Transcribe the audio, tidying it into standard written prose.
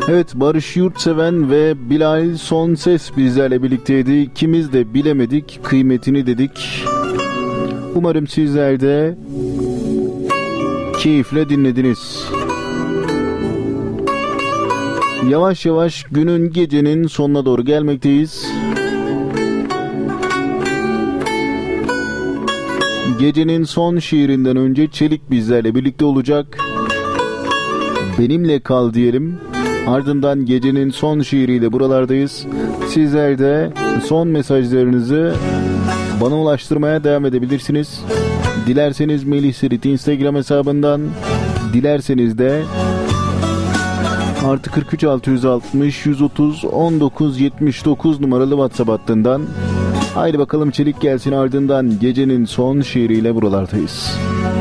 Evet, Barış Yurtseven ve Bilal Sonses bizlerle birlikteydi. İkimiz de bilemedik, kıymetini dedik. Umarım sizler de keyifle dinlediniz. Yavaş yavaş günün, gecenin sonuna doğru gelmekteyiz. Gecenin son şiirinden önce Çelik bizlerle birlikte olacak. Benimle kal diyelim. Ardından gecenin son şiiriyle buralardayız. Sizler de son mesajlarınızı bana ulaştırmaya devam edebilirsiniz. Dilerseniz Melih Serit Instagram hesabından, dilerseniz de artı 43 660 130 19 79 numaralı WhatsApp hattından. Haydi bakalım Çelik gelsin, ardından gecenin son şiiriyle buralardayız.